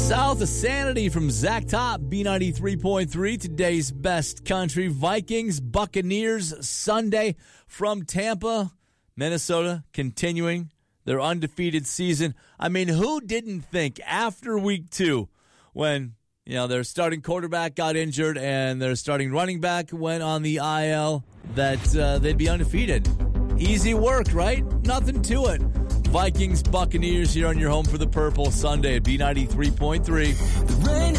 South of Sanity from Zach Top, B93.3, today's best country. Vikings, Buccaneers, Sunday from Tampa, Minnesota, continuing their undefeated season. I mean, who didn't think after week 2 when, their starting quarterback got injured and their starting running back went on the IL that they'd be undefeated? Easy work, right? Nothing to it. Vikings, Buccaneers here on your home for the Purple Sunday at B93.3.